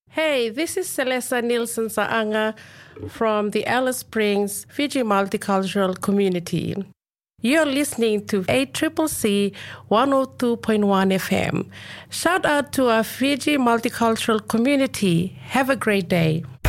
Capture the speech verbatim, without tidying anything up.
Hey, this is Celesta Nielsen Saanga from the Alice Springs Fiji Multicultural Community. You're listening to A C C C one oh two point one F M. Shout out to our Fiji Multicultural Community. Have a great day.